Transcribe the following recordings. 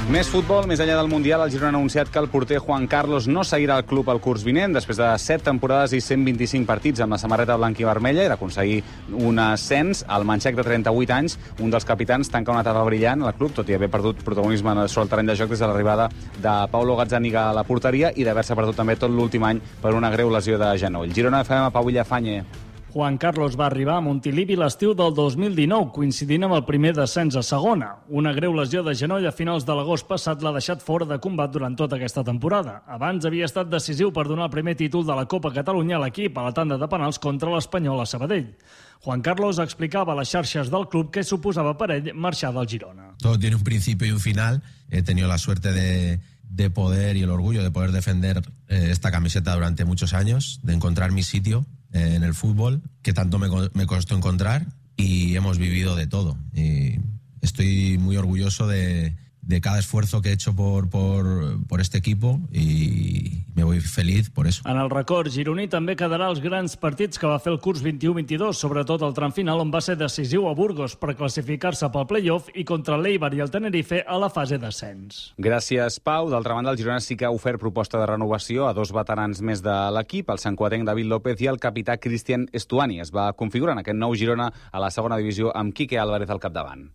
Més futbol, més enllà del Mundial, el Girona ha anunciat que el porter Juan Carlos no seguirà al club el curs vinent, després de 7 temporades i 125 partits amb la samarreta blanca i vermella i d'aconseguir un ascens. El manxec de 38 anys, un dels capitans, tanca una etapa brillant al club, tot i haver perdut protagonisme sobre el terreny de joc des de l'arribada de Paulo Gazzaniga a la porteria i d'haver-se perdut també tot l'últim any per una greu lesió de genoll. Girona FM, Pau Villafañe. Juan Carlos va arribar a Montilivi l'estiu del 2019, coincidint amb el primer descens a segona. Una greu lesió de genoll a finals de l'agost passat l'ha deixat fora de combat durant tota aquesta temporada. Abans havia estat decisiu per donar el primer títol de la Copa Catalunya a l'equip a la tanda de penals contra l'Espanyol a Sabadell. Juan Carlos explicava a les xarxes del club què suposava per ell marxar del Girona. Todo tiene un principio y un final. He tenido la suerte de poder y el orgullo de poder defender esta camiseta durante muchos años, de encontrar mi sitio en el fútbol, que tanto me costó encontrar, y hemos vivido de todo. Y estoy muy orgulloso de cada esfuerzo que he hecho por este equipo y me voy feliz por eso. En el record gironí també quedarà els grans partits que va fer el curs 21-22, sobretot el tram final on va ser decisiu a Burgos per classificar-se pel play-off i contra l'Eibar i el Tenerife a la fase d'ascens. Gràcies, Pau. D'altra banda, el Girona sí que ha ofert proposta de renovació a 2 veterans més de l'equip, el santcuatenc David López i el capità Cristian Estuani. Es va configurar en aquest nou Girona a la segona divisió amb Quique Álvarez al capdavant.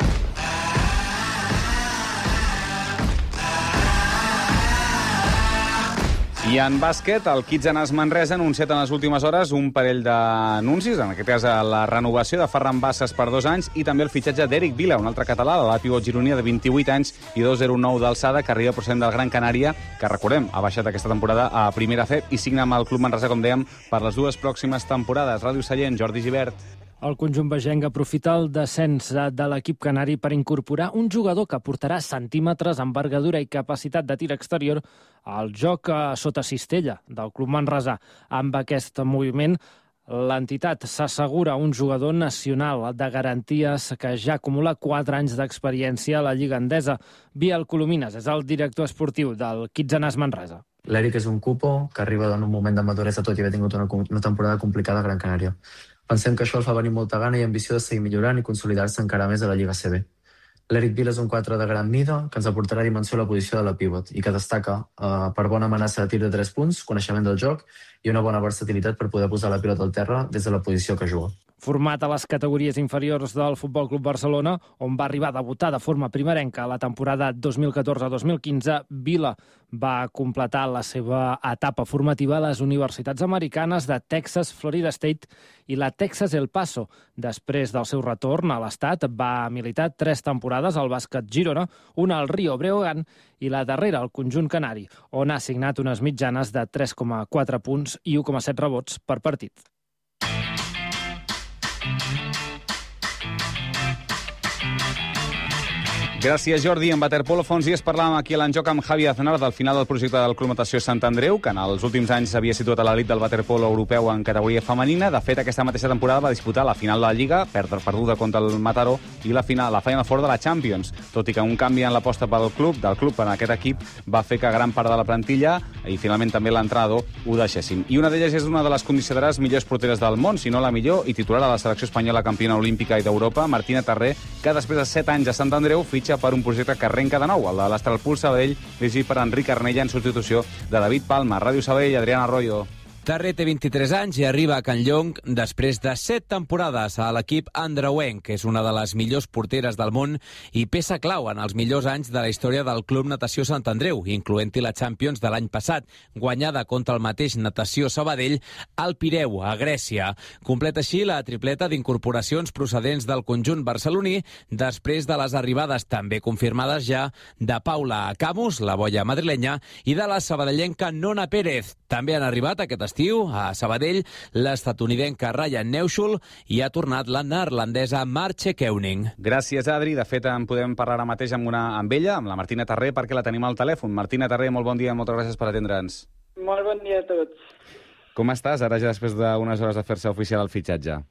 I en bàsquet, el Kitsanas Manresa ha anunciat en les últimes hores un parell d'anuncis, en aquest cas la renovació de Ferran Bassas per 2 anys i també el fitxatge d'Eric Vila, un altre català, la pivot gironia de 28 anys i 2,09 d'alçada, que arriba procedent del Gran Canària, que recordem, ha baixat aquesta temporada a Primera C i signa amb el Club Manresa, com dèiem, per les 2 pròximes temporades. Ràdio Sallent, Jordi Gibert. El conjunt begenc aprofita el descens de l'equip canari per incorporar un jugador que portarà centímetres, envergadura i capacitat de tir exterior al joc sota cistella del Club Manresà. Amb aquest moviment, l'entitat s'assegura un jugador nacional de garanties que ja acumula 4 anys d'experiència a la Lliga Endesa. Biel Colomines és el director esportiu del Kitsanas Manresa. L'Eric és un cupo que arriba en un moment de maduresa tot i haver tingut una temporada complicada a Gran Canària. Pensem que això el fa venir molta gana i ambició de seguir millorant i consolidar-se encara més a la Lliga CB. L'Eric Vila és un 4 de gran mida que ens aportarà dimensió a la posició de la pivot i que destaca per bona amenaça de tir de 3 punts, coneixement del joc i una bona versatilitat per poder posar la pilota al terra des de la posició que juga. Format a les categories inferiors del Futbol Club Barcelona, on va arribar a debutar de forma primerenca la temporada 2014-2015, Vila va completar la seva etapa formativa a les universitats americanes de Texas, Florida State i la Texas El Paso. Després del seu retorn a l'estat, va militar 3 temporades al bàsquet Girona, una al Rio Breogán i la darrera al conjunt canari, on ha signat unes mitjanes de 3,4 punts i 1,7 rebots per partit. Gràcies, Jordi. En waterpolo fons dies parlàvem aquí a l'Enjoc amb Javi Aznar del final del projecte del Club Natació Sant Andreu, que en els últims anys s'havia situat a l'elit del waterpolo europeu en categoria femenina. De fet, aquesta mateixa temporada va disputar la final de la Lliga, perduda contra el Mataró, i la Final Four de la Champions, tot i que un canvi en l'aposta del club en aquest equip va fer que gran part de la plantilla i finalment també l'entrenador ho deixessin. I una d'elles és una de les considerades millors porteres del món, si no la millor, i titular a la selecció espanyola campiona olímpica i d'Europa, Martina Tarré, que després de 7 anys a Sant Andreu fitxa per un projecte que arrenca de nou, el de l'Astralpool Sabadell, dirigit per Enric Arnella en substitució de David Palma. Ràdio Sabadell, Adriana Arroyo. Tarré té 23 anys i arriba a Can Llong després de 7 temporades a l'equip andreuenc, que és una de les millors porteres del món i peça clau en els millors anys de la història del Club Natació Sant Andreu, incloent-hi la Champions de l'any passat, guanyada contra el mateix Natació Sabadell al Pireu, a Grècia. Completa així la tripleta d'incorporacions procedents del conjunt barceloní després de les arribades també confirmades ja de Paula Camus, la boia madrilenya, i de la sabadellenca Nona Pérez. També han arribat aquest estiu a Sabadell l'estatunidenca Ryan Neuschul i ha tornat la neerlandesa Marche Keuning. Gràcies, Adri. De fet, en podem parlar ara mateix amb ella, amb la Martina Tarré, perquè la tenim al telèfon. Martina Tarré, molt bon dia, moltes gràcies per atendre'ns. Molt bon dia a tots. Com estàs ara ja després d'unes hores de fer-se oficial el fitxatge?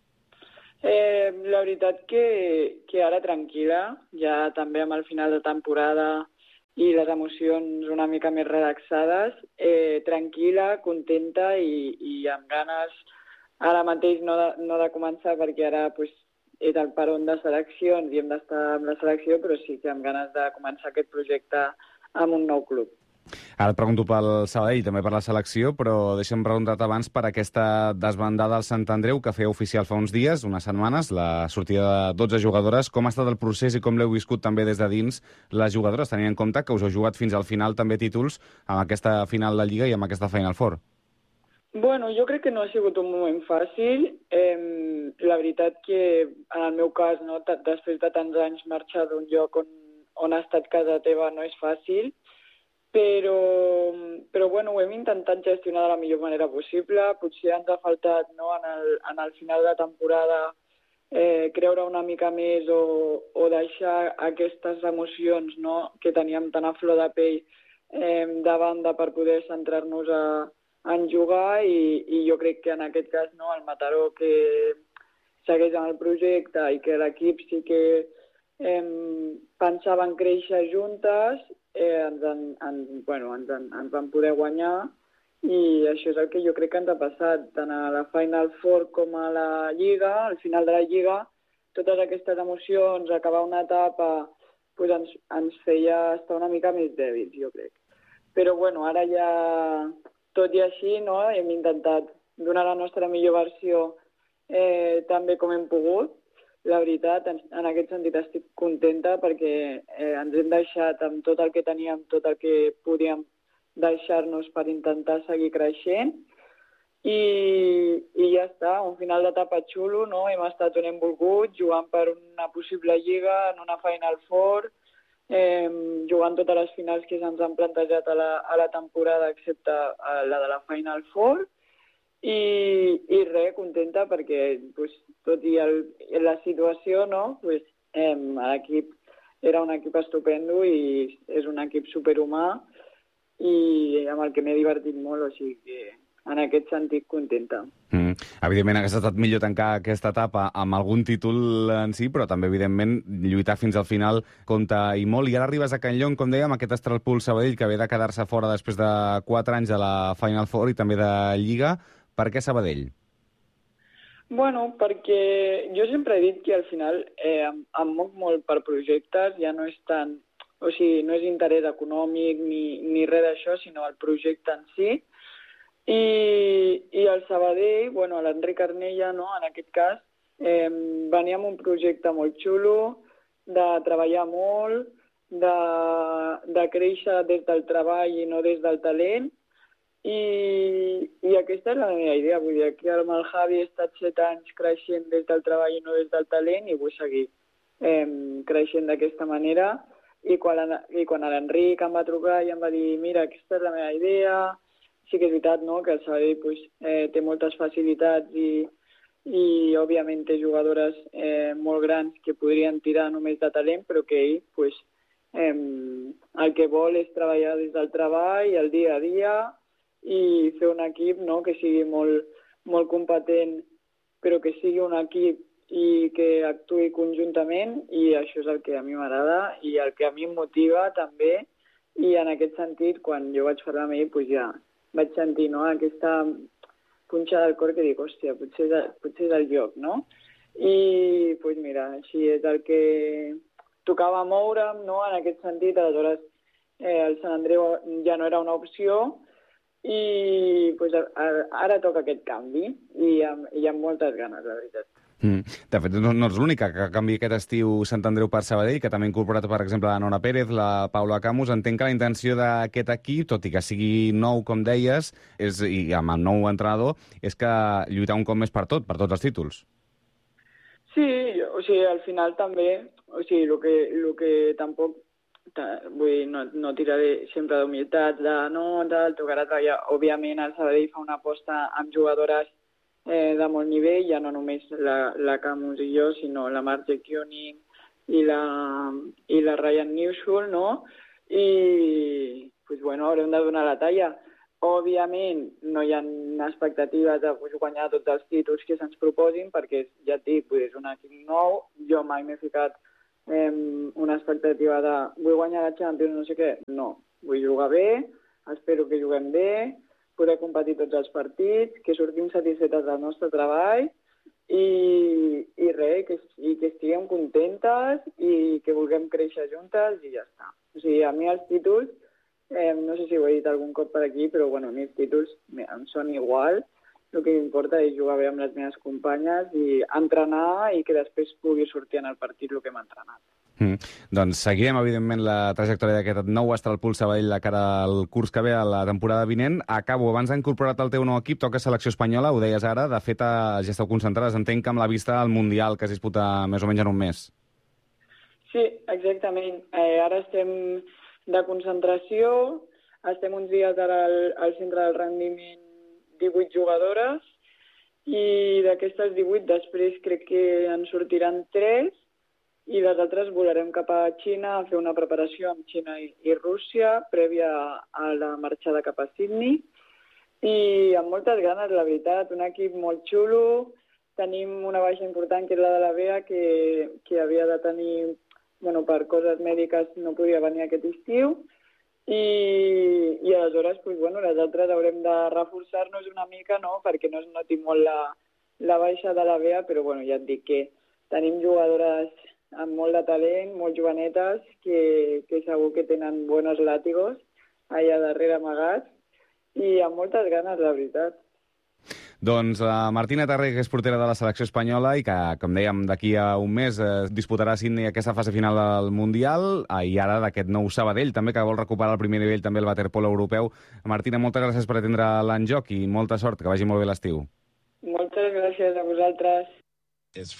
La veritat que ara tranquil·la, ja també amb el final de temporada i les emocions una mica més relaxades, tranquil·la, contenta i amb ganes ara mateix no de començar, perquè ara pues, és el peron de seleccions i hem d'estar amb la selecció, però sí que amb ganes de començar aquest projecte amb un nou club. Ara et pregunto pel Sabadell, també per la selecció, però deixa'm preguntar-te abans per aquesta desbandada al Sant Andreu que feia oficial fa uns dies, unes setmanes, la sortida de 12 jugadores. Com ha estat el procés i com l'heu viscut també des de dins les jugadores, tenint en compte que us heu jugat fins al final també títols amb aquesta final de Lliga i amb aquesta Final Four? Bueno, jo crec que no ha sigut un moment fàcil. La veritat que, en el meu cas, no, després de tants anys marxar d'un lloc on ha estat casa teva no és fàcil, però bueno, ho hem intentat gestionar de la millor manera possible. Potser ens ha faltat, no, en el final de temporada creure una mica més o deixar aquestes emocions, no, que teníem tan a flor de pell de banda per poder centrar-nos en jugar i jo crec que en aquest cas, no, el Mataró, que segueix amb el projecte i que l'equip sí que pensaven créixer juntes, ens van poder guanyar i això és el que jo crec que ens ha passat tant a la Final Four com a la Lliga. Al final de la Lliga, totes aquestes emocions, acabar una etapa, pues ens feia estar una mica més dèbils, jo crec. Però bueno, ara ja, tot i així, no, hem intentat donar la nostra millor versió també com hem pogut. La veritat, en aquest sentit estic contenta perquè ens hem deixat amb tot el que teníem, tot el que podíem deixar-nos per intentar seguir creixent i ja està, un final d'etapa xulo, no? Hem estat on hem volgut, jugant per una possible lliga, en una Final Four, jugant totes les finals que se'ns han plantejat a la temporada excepte la de la Final Four. I res, contenta perquè pues, tot i la situació, no, pues, l'equip era un equip estupendo i és un equip superhumà i amb el que m'he divertit molt, o sigui que en aquest sentit contenta. Evidentment hagués estat millor tancar aquesta etapa amb algun títol en si, però també evidentment lluitar fins al final compta i molt. I ara arribes a Can Llong, com dèiem, aquest Estralpul Sabadell que ve de quedar-se fora després de 4 anys de la Final Four i també de Lliga. Per què Sabadell? Bueno, perquè jo sempre he dit que al final em moc molt per projectes, ja no és tant, o sigui, no és interès econòmic ni res d'això, sinó el projecte en si. I el Sabadell, bueno, l'Enric Arnella, no, en aquest cas, venia amb un projecte molt xulo, de treballar molt, de créixer des del treball i no des del talent, i aquesta és la meva idea, vull dir, que amb el Javi he estat 7 anys creixent des del treball i no des del talent i vull seguir creixent d'aquesta manera i quan l'Enric em va trucar i em va dir mira, aquesta és la meva idea, sí que és veritat, no?, que el Sabadell pues, té moltes facilitats i òbviament té jugadores molt grans que podrien tirar només de talent, però que ell pues, el que vol és treballar des del treball, el dia a dia, i fer un equip, no?, que sigui molt, molt competent, però que sigui un equip i que actuï conjuntament, i això és el que a mi m'agrada i el que a mi em motiva també, i en aquest sentit, quan jo vaig parlar amb ell, pues ja vaig sentir, no?, aquesta punxada al cor que dic, hòstia, potser és el lloc, no? I, pues mira, així és el que tocava moure'm, no?, en aquest sentit, aleshores el Sant Andreu ja no era una opció, i pues, ara toca aquest canvi i amb moltes ganes, la veritat. De fet, no ets l'única que canvia aquest estiu Sant Andreu per Sabadell, que també ha incorporat, per exemple, la Nora Pérez, la Paula Camus. Entenc que la intenció d'aquest equip, tot i que sigui nou, com deies, i amb el nou entrenador, és que lluitar un cop més per tots els títols. Sí, o sigui, al final també, o sigui, el que tampoc vull dir, no tiraré sempre d'humilitat, tocarà treballar. Òbviament, el Sabadell fa una aposta amb jugadores de molt nivell, ja no només la Camus i jo, sinó la Marge Koenig i la Ryan Newshul, no? I, pues, bueno, haurem de donar la talla. Òbviament, no hi ha expectatives de guanyar tots els títols que se'ns proposin, perquè, ja et dic, és un equip nou, jo mai m'he ficat una expectativa de vull guanyar la Champions, no sé què. No, vull jugar bé, espero que juguem bé, poder competir tots els partits, que sortim satisfetes del nostre treball i res, que estiguem contentes i que vulguem créixer juntes i ja està. O sigui, a mi els títols, no sé si ho he dit algun cop per aquí, però bueno, a mi els títols em són igual. El que m'importa és jugar bé amb les meves companyes i entrenar i que després pugui sortir en el partit el que hem entrenat. Doncs seguirem, evidentment, la trajectòria d'aquest nou Estralpuls Sabadell de cara al curs que ve, a la temporada vinent. Acabo, abans d'haver incorporat el teu nou equip, toca selecció espanyola, ho deies ara, de fet ja esteu concentrades, entenc, amb la vista al Mundial, que es disputa més o menys en un mes. Sí, exactament. Ara estem de concentració, estem uns dies ara al centre del rendiment 18 jugadores i d'aquestes 18 després crec que en sortiran 3 i les altres volarem cap a Xina a fer una preparació amb Xina i Rússia prèvia a la marxada cap a Sydney i amb moltes ganes, la veritat, un equip molt xulo. Tenim una baixa important que és la de la Bea que havia de tenir, per coses mèdiques no podia venir aquest estiu. I aleshores, les altres haurem de reforçar-nos una mica, no?, perquè no es noti molt la baixa de la Bea, però ja et dic que tenim jugadores amb molt de talent, molt jovenetes, que segur que tenen buenos látigos allà darrere amagats, i amb moltes ganes, la veritat. Doncs la Martina Tarré, que és portera de la selecció espanyola i que, com dèiem, d'aquí a un mes disputarà a Sydney aquesta fase final del Mundial, i ara d'aquest nou Sabadell, també, que vol recuperar el primer nivell també el waterpolo europeu. Martina, moltes gràcies per atendre l'enjoc i molta sort, que vagi molt bé l'estiu. Moltes gràcies a vosaltres.